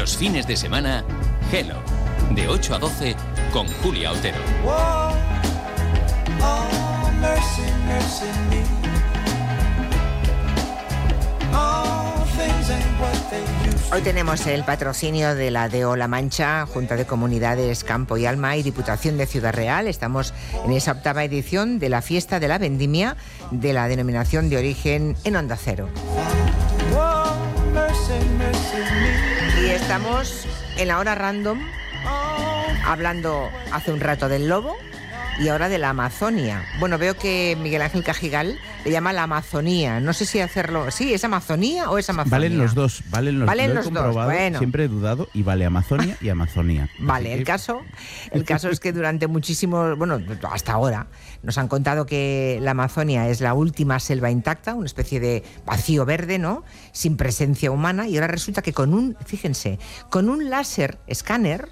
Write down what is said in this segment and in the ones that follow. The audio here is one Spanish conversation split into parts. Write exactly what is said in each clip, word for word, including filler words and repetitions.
Los fines de semana, Hello, de ocho a doce, con Julia Otero. Whoa, oh, mercy, mercy me. Oh, things ain't what they used to. Hoy tenemos el patrocinio de la D O La Mancha, Junta de Comunidades Campo y Alma y Diputación de Ciudad Real. Estamos en esa octava edición de la Fiesta de la Vendimia de la denominación de origen en Onda Cero. Whoa, mercy, mercy me. Y estamos en la hora random hablando hace un rato del lobo y ahora de la Amazonia. Bueno, veo que Miguel Ángel Cajigal le llama la Amazonía. No sé si hacerlo... ¿Sí? ¿Es Amazonía o es Amazonia? Valen los dos. Valen los, Valen lo he los dos, comprobado, bueno. Siempre he dudado y vale Amazonia y Amazonía. Vale, Así el que- caso, el caso es que durante muchísimos... Bueno, hasta ahora nos han contado que la Amazonia es la última selva intacta, una especie de vacío verde, ¿no? Sin presencia humana. Y ahora resulta que con un... Fíjense, con un láser escáner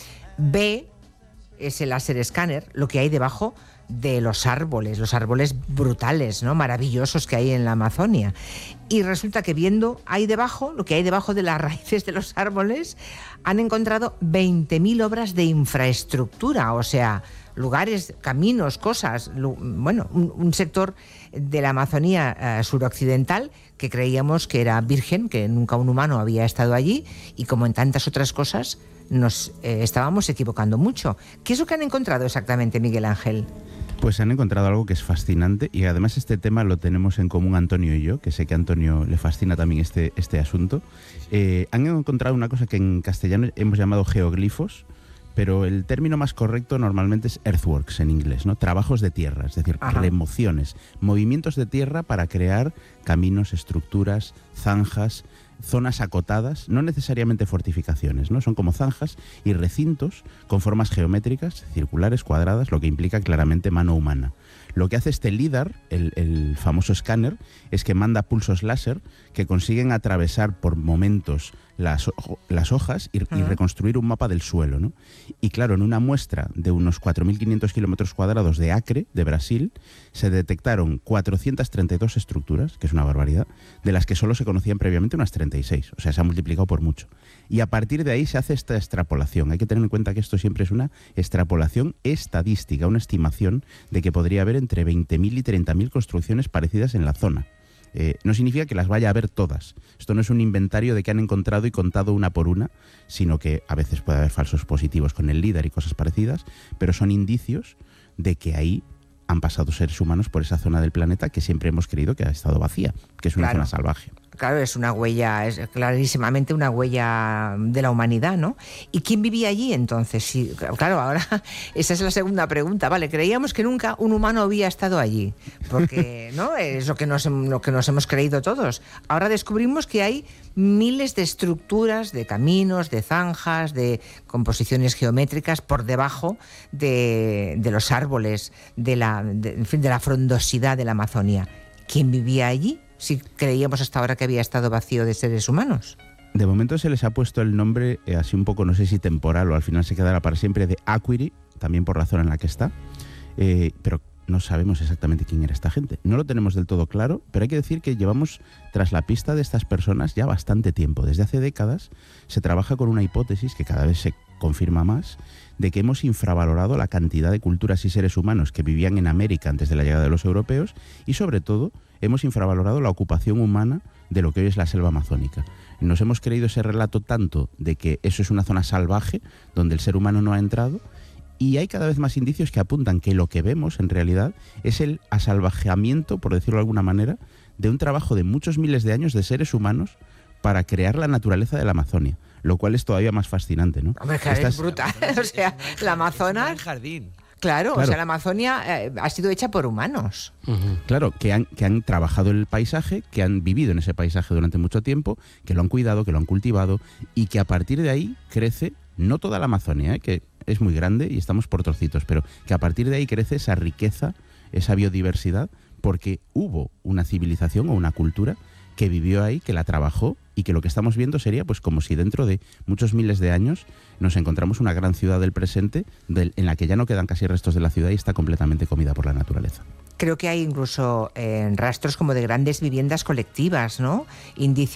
ve... ese láser escáner, lo que hay debajo de los árboles, los árboles brutales, ¿no? Maravillosos que hay en la Amazonia. Y resulta que viendo ahí debajo, lo que hay debajo de las raíces de los árboles, han encontrado veinte mil obras de infraestructura, o sea, lugares, caminos, cosas, lu- bueno, un, un sector de la Amazonía eh, suroccidental que creíamos que era virgen, que nunca un humano había estado allí, y como en tantas otras cosas, nos eh, estábamos equivocando mucho. ¿Qué es lo que han encontrado exactamente, Miguel Ángel? Pues han encontrado algo que es fascinante y además este tema lo tenemos en común Antonio y yo, que sé que a Antonio le fascina también este, este asunto. Eh, han encontrado una cosa que en castellano hemos llamado geoglifos, pero el término más correcto normalmente es earthworks en inglés, ¿no? Trabajos de tierra, es decir, Ajá. remociones, movimientos de tierra para crear caminos, estructuras, zanjas, zonas acotadas, no necesariamente fortificaciones, ¿no? Son como zanjas y recintos con formas geométricas, circulares, cuadradas, lo que implica claramente mano humana. Lo que hace este LIDAR, el, el famoso escáner, es que manda pulsos láser que consiguen atravesar por momentos las, ho- las hojas y, y Ah. reconstruir un mapa del suelo, ¿no? Y claro, en una muestra de unos cuatro mil quinientos kilómetros cuadrados de Acre, de Brasil, se detectaron cuatrocientas treinta y dos estructuras, que es una barbaridad, de las que solo se conocían previamente unas treinta y seis, o sea, se ha multiplicado por mucho. Y a partir de ahí se hace esta extrapolación. Hay que tener en cuenta que esto siempre es una extrapolación estadística, una estimación de que podría haber entre veinte mil y treinta mil construcciones parecidas en la zona. Eh, no significa que las vaya a ver todas. Esto no es un inventario de que han encontrado y contado una por una, sino que a veces puede haber falsos positivos con el LIDAR y cosas parecidas, pero son indicios de que ahí han pasado seres humanos por esa zona del planeta que siempre hemos creído que ha estado vacía, que es una Claro. zona salvaje. Claro, es una huella, es clarísimamente una huella de la humanidad, ¿no? ¿Y quién vivía allí entonces? Sí, claro, ahora esa es la segunda pregunta. Vale, creíamos que nunca un humano había estado allí, porque no es lo que nos, hem- lo que nos hemos creído todos. Ahora descubrimos que hay miles de estructuras, de caminos, de zanjas, de composiciones geométricas por debajo de, de los árboles, de la, de, en fin, de la frondosidad de la Amazonia. ¿Quién vivía allí? Si creíamos hasta ahora que había estado vacío de seres humanos. De momento se les ha puesto el nombre, eh, así un poco, no sé si temporal o al final se quedará para siempre, de Akwiri, también por la zona en la que está, eh, pero no sabemos exactamente quién era esta gente. No lo tenemos del todo claro, pero hay que decir que llevamos tras la pista de estas personas ya bastante tiempo. Desde hace décadas se trabaja con una hipótesis que cada vez se confirma más, de que hemos infravalorado la cantidad de culturas y seres humanos que vivían en América antes de la llegada de los europeos y sobre todo hemos infravalorado la ocupación humana de lo que hoy es la selva amazónica. Nos hemos creído ese relato tanto de que eso es una zona salvaje donde el ser humano no ha entrado, y hay cada vez más indicios que apuntan que lo que vemos en realidad es el asalvajeamiento, por decirlo de alguna manera, de un trabajo de muchos miles de años de seres humanos para crear la naturaleza de la Amazonia, lo cual es todavía más fascinante, ¿no? Hombre, claro, Estas- es brutal. O sea, la Amazonas... El jardín. Claro, o Claro. sea, la Amazonia eh, ha sido hecha por humanos. Claro, que han, que han trabajado el paisaje, que han vivido en ese paisaje durante mucho tiempo, que lo han cuidado, que lo han cultivado y que a partir de ahí crece, no toda la Amazonia, ¿eh? Que es muy grande y estamos por trocitos, pero que a partir de ahí crece esa riqueza, esa biodiversidad, porque hubo una civilización o una cultura que vivió ahí, que la trabajó y que lo que estamos viendo sería pues como si dentro de muchos miles de años nos encontramos una gran ciudad del presente del, en la que ya no quedan casi restos de la ciudad y está completamente comida por la naturaleza. Creo que hay incluso eh, rastros como de grandes viviendas colectivas, ¿no? Indicios